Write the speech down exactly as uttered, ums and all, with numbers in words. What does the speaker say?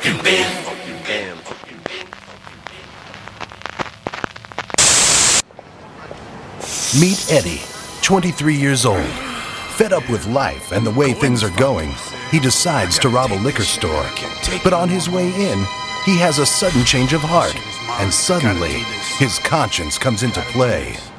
fucking bam. Bam. Meet Eddie, twenty-three years old. Fed up with life and the way things are going, he decides to rob a liquor store. But on his way in, he has a sudden change of heart, and suddenly, his conscience comes into play.